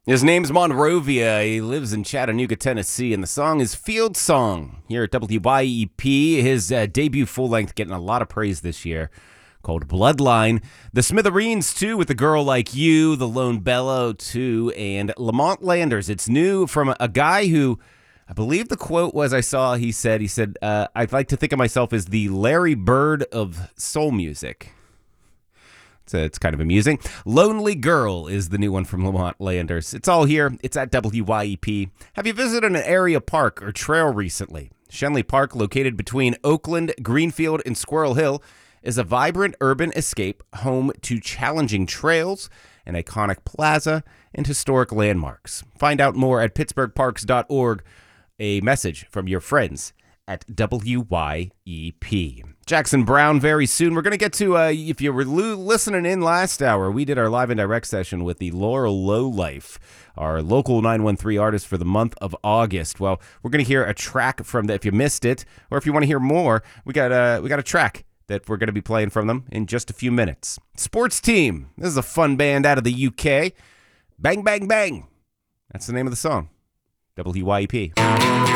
His name's Monrovia. He lives in Chattanooga, Tennessee, and the song is Field Song here at WYEP. His debut full-length getting a lot of praise this year, called Bloodline. The Smithereens, too, with A Girl Like You, The Lone Bellow, too, and Lamont Landers. It's new from a guy who, I believe the quote was he said, I'd like to think of myself as the Larry Bird of soul music. It's kind of amusing. Lonely Girl is the new one from Lamont Landers. It's all here. It's at WYEP. Have you visited an area park or trail recently? Shenley Park, located between Oakland, Greenfield, and Squirrel Hill, is a vibrant urban escape home to challenging trails, an iconic plaza, and historic landmarks. Find out more at pittsburghparks.org. A message from your friends at WYEP. Jackson Browne very soon. We're going to get to, if you were listening in last hour, we did our live and direct session with the Laurel Lowlife, our local 913 artist for the month of August. Well, we're going to hear a track from that. If you missed it, or if you want to hear more, we got a track that we're going to be playing from them in just a few minutes. Sports Team. This is a fun band out of the UK. Bang, bang, bang. That's the name of the song. WYEP.